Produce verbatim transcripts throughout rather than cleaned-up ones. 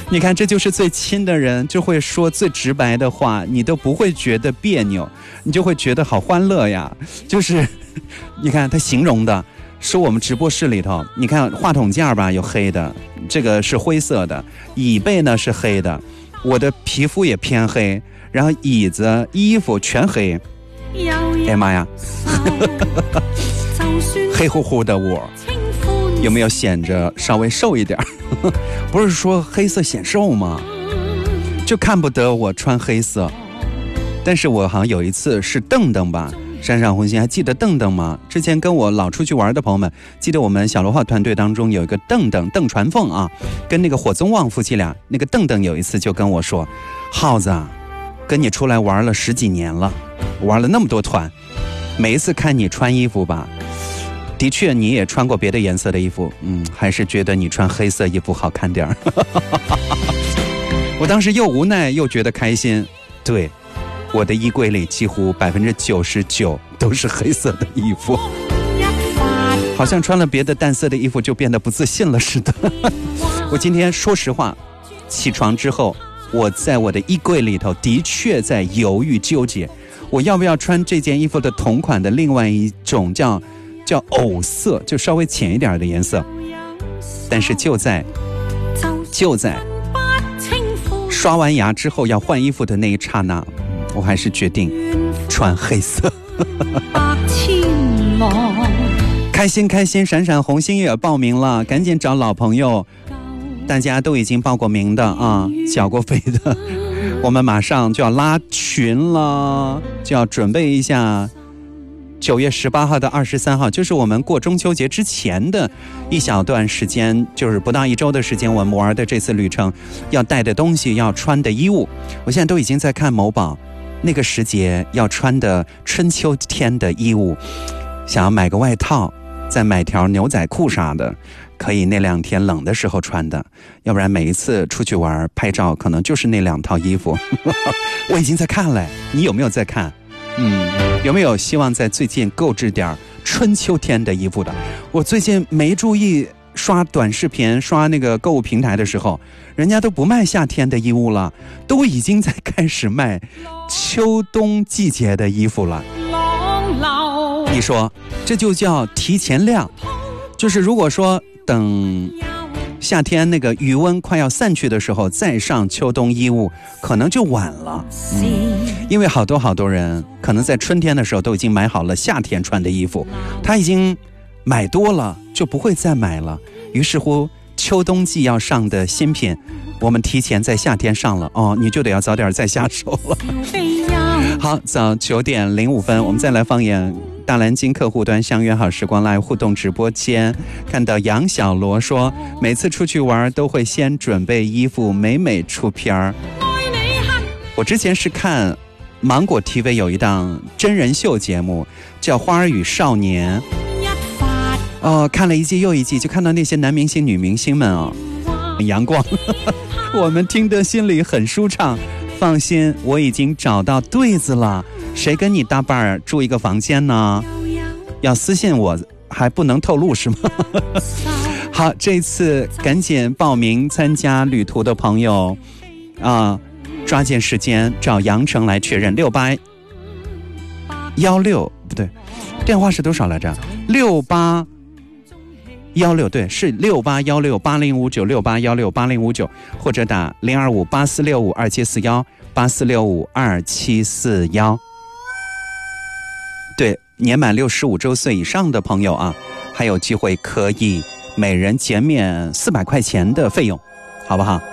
你看，这就是最亲的人就会说最直白的话，你都不会觉得别扭，你就会觉得好欢乐呀。就是你看他形容的说我们直播室里头，你看话筒架吧有黑的，这个是灰色的，椅背呢是黑的，我的皮肤也偏黑，然后椅子衣服全黑。哎妈呀黑乎乎的我有没有显着稍微瘦一点不是说黑色显瘦吗？就看不得我穿黑色。但是我好像有一次是邓邓吧，闪闪红星还记得邓邓吗？之前跟我老出去玩的朋友们记得我们小罗号团队当中有一个邓邓邓传凤啊，跟那个火宗旺夫妻俩，那个邓邓有一次就跟我说，耗子啊，跟你出来玩了十几年了，玩了那么多团，每一次看你穿衣服吧，的确你也穿过别的颜色的衣服，嗯，还是觉得你穿黑色衣服好看点儿我当时又无奈又觉得开心。对，我的衣柜里几乎百分之九十九都是黑色的衣服，好像穿了别的淡色的衣服就变得不自信了似的我今天说实话，起床之后我在我的衣柜里头的确在犹豫纠结，我要不要穿这件衣服的同款的另外一种叫叫藕色，就稍微浅一点的颜色。但是就在就在刷完牙之后要换衣服的那一刹那，我还是决定穿黑色开心开心，闪闪红星也报名了，赶紧找老朋友，大家都已经报过名的啊，缴过费的，我们马上就要拉群了，就要准备一下九月十八号到二十三号，就是我们过中秋节之前的一小段时间，就是不到一周的时间，我们玩的这次旅程要带的东西，要穿的衣物，我现在都已经在看某宝那个时节要穿的春秋天的衣物，想要买个外套，再买条牛仔裤啥的，可以那两天冷的时候穿的，要不然每一次出去玩拍照可能就是那两套衣服我已经在看了，你有没有在看？嗯，有没有希望在最近购置点春秋天的衣服的？我最近没注意刷短视频刷那个购物平台的时候，人家都不卖夏天的衣物了，都已经在开始卖秋冬季节的衣服了。你说这就叫提前量，就是如果说等夏天那个余温快要散去的时候再上秋冬衣物可能就晚了、嗯、因为好多好多人可能在春天的时候都已经买好了夏天穿的衣服，他已经买多了就不会再买了，于是乎秋冬季要上的新品我们提前在夏天上了哦，你就得要早点再下手了好，早九点零五分我们再来放眼大蓝鲸客户端相约好时光 Live 互动直播间，看到杨小罗说每次出去玩都会先准备衣服，每每出片儿。我之前是看芒果 T V 有一档真人秀节目叫《花儿与少年》，哦，看了一季又一季，就看到那些男明星女明星们哦，很阳光我们听得心里很舒畅。放心，我已经找到对子了，谁跟你搭伴儿住一个房间呢？要私信我还不能透露是吗好，这次赶紧报名参加旅途的朋友啊、呃，抓紧时间找杨成来确认。六八幺六不对，电话是多少来着？六八幺六，对，是六八幺六八零五九，六八幺六八零五九，或者打零二五八四六五二七四幺八四六五二七四幺。对，年满六十五周岁以上的朋友啊，还有机会可以每人减免四百块钱的费用，好不好？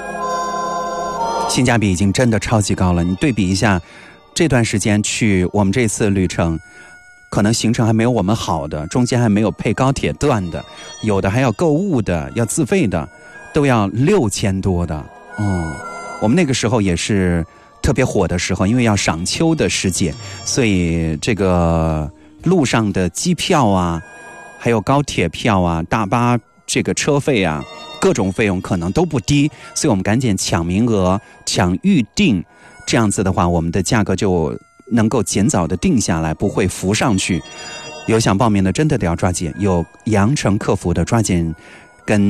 性价比已经真的超级高了，你对比一下，这段时间去我们这次旅程。可能行程还没有我们好的，中间还没有配高铁段的，有的还要购物的，要自费的，都要六千多的。嗯，我们那个时候也是特别火的时候，因为要赏秋的时节，所以这个路上的机票啊，还有高铁票啊，大巴这个车费啊，各种费用可能都不低，所以我们赶紧抢名额、抢预定，这样子的话，我们的价格就能够尽早的定下来，不会浮上去。有想报名的真的得要抓紧，有羊城客服的抓紧